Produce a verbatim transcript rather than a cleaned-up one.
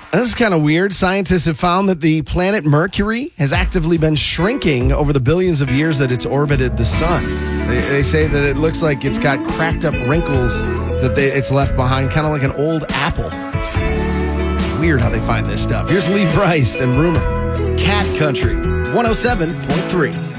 This is kind of weird. Scientists have found that the planet Mercury has actively been shrinking over the billions of years that it's orbited the sun. They, they say that it looks like it's got cracked up wrinkles that they, it's left behind, kind of like an old apple. Weird how they find this stuff. Here's Lee Bryce and Rumor. Cat Country, one oh seven point three.